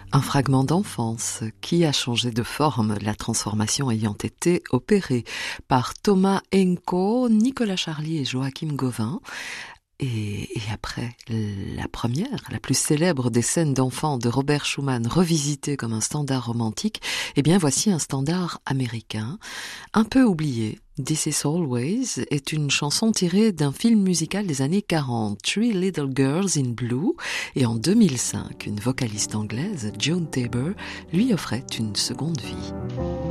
Un fragment d'enfance qui a changé de forme, la transformation ayant été opérée par Thomas Henko, Nicolas Charlier et Joachim Gauvin. Et après la première, la plus célèbre des scènes d'enfants de Robert Schumann revisitée comme un standard romantique, eh bien voici un standard américain, un peu oublié. This Is Always est une chanson tirée d'un film musical des années 40, Three Little Girls in Blue, et en 2005, une vocaliste anglaise, Joan Tabor, lui offrait une seconde vie.